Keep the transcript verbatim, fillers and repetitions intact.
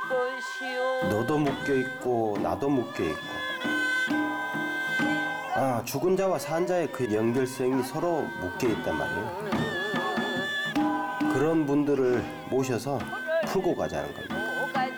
너도 묶여있고 나도 묶여있고, 아, 죽은 자와 산 자의 그 연결성이 서로 묶여있단 말이에요. 그런 분들을 모셔서 풀고 가자는 겁니다.